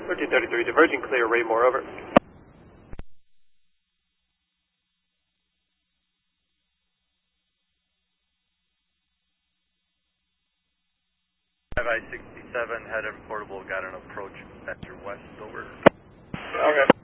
1333, diverging clear, Raymore, over. I-67, headed portable, got an approach vector west, over. Okay.